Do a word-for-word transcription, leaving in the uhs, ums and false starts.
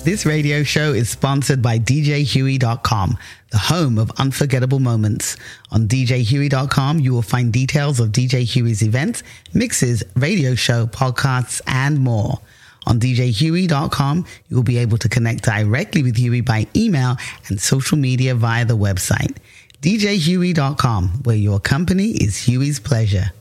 This radio show is sponsored by D J Huey dot com, the home of unforgettable moments. On D J Huey dot com, you will find details of D J Huey's events, mixes, radio show, podcasts, and more. On D J Huey dot com, you will be able to connect directly with Huey by email and social media via the website. D J Huey dot com, where your company is Huey's pleasure.